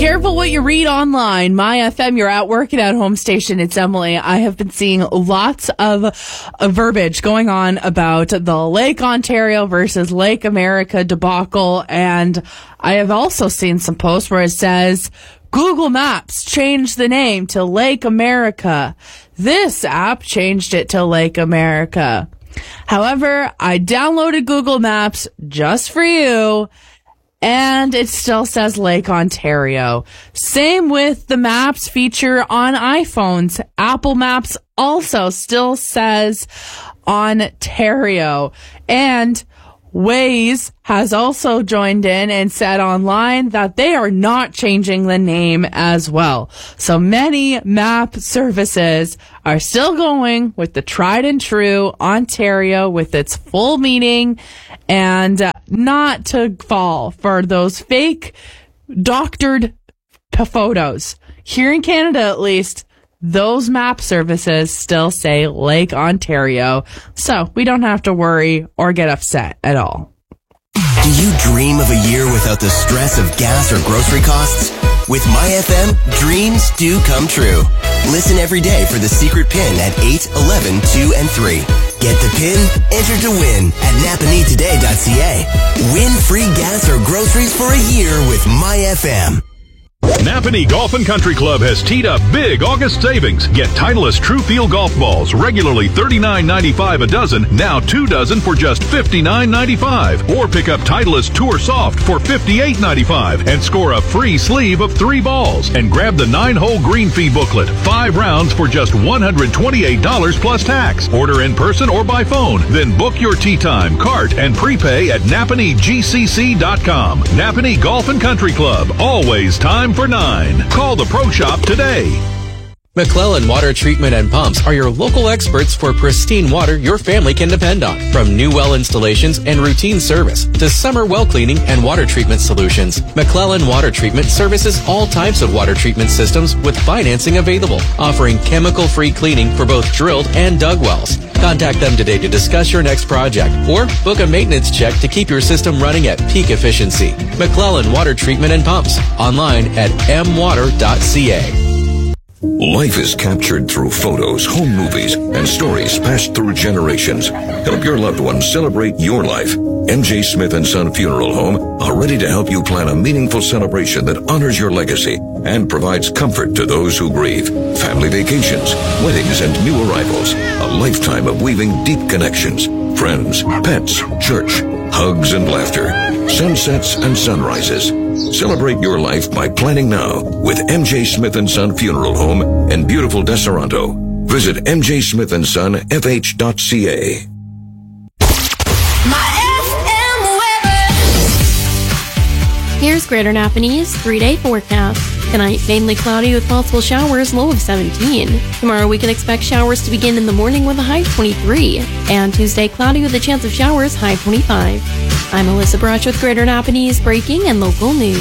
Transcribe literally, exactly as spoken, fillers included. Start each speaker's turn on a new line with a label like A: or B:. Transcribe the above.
A: careful what you read online. My F M, you're at work and at home station. It's Emily. I have been seeing lots of uh, verbiage going on about the Lake Ontario versus Lake America debacle. And I have also seen some posts where it says, Google Maps changed the name to Lake America. This app changed it to Lake America. However, I downloaded Google Maps just for you, and it still says Lake Ontario. Same with the Maps feature on iPhones. Apple Maps also still says Ontario. And Waze has also joined in and said online that they are not changing the name as well. So many map services are still going with the tried and true Ontario with its full meaning, and uh, not to fall for those fake doctored p- photos. Here in Canada, at least, those map services still say Lake Ontario, so we don't have to worry or get upset at all.
B: Do you dream of a year without the stress of gas or grocery costs? With MyFM, dreams do come true. Listen every day for the secret pin at eight, eleven, two, and three. Get the pin, enter to win at napanee today dot c a. Win free gas or groceries for a year with MyFM.
C: Napanee Golf and Country Club has teed up big August savings. Get Titleist True Feel golf balls, regularly thirty-nine ninety-five a dozen, now two dozen for just fifty-nine ninety-five. Or pick up Titleist Tour Soft for fifty-eight ninety-five and score a free sleeve of three balls. And grab the nine-hole green fee booklet, five rounds for just one hundred twenty-eight dollars plus tax. Order in person or by phone. Then book your tee time, cart, and prepay at napanee g c c dot com. Napanee Golf and Country Club, always time for nine. Call the Pro Shop today.
D: McClellan Water Treatment and Pumps are your local experts for pristine water your family can depend on. From new well installations and routine service to summer well cleaning and water treatment solutions, McClellan Water Treatment services all types of water treatment systems with financing available, offering chemical-free cleaning for both drilled and dug wells. Contact them today to discuss your next project or book a maintenance check to keep your system running at peak efficiency. McClellan Water Treatment and Pumps, online at m water dot c a.
E: Life is captured through photos, home movies, and stories passed through generations. Help your loved ones celebrate your life. M J Smith and Son Funeral Home are ready to help you plan a meaningful celebration that honors your legacy and provides comfort to those who grieve. Family vacations, weddings, and new arrivals. A lifetime of weaving deep connections. Friends, pets, church, hugs and laughter. Sunsets and sunrises. Celebrate your life by planning now with M J Smith and Son Funeral Home in beautiful Deseronto. Visit m j smith and son f h dot c a.
F: Here's Greater Napanee's three-day forecast. Tonight, mainly cloudy with possible showers, low of seventeen. Tomorrow, we can expect showers to begin in the morning with a high of twenty-three. And Tuesday, cloudy with a chance of showers, high twenty-five. I'm Alyssa Brush with Greater Napanee's breaking and local news.